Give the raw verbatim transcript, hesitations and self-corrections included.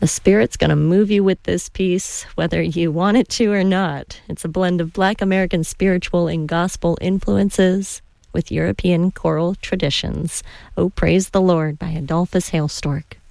The Spirit's going to move you with this piece, whether you want it to or not. It's a blend of Black American spiritual and gospel influences with European choral traditions. Oh, Praise the Lord by Adolphus Hailstork.